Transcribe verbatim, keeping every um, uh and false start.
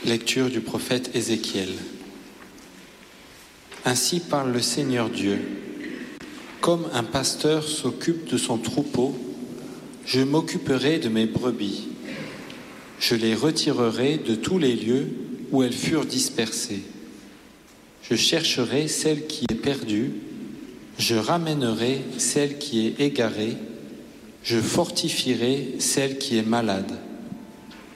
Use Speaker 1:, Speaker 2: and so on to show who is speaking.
Speaker 1: Lecture du prophète Ézéchiel. Ainsi parle le Seigneur Dieu. Comme un pasteur s'occupe de son troupeau, je m'occuperai de mes brebis. Je les retirerai de tous les lieux où elles furent dispersées. Je chercherai celle qui est perdue, je ramènerai celle qui est égarée, je fortifierai celle qui est malade.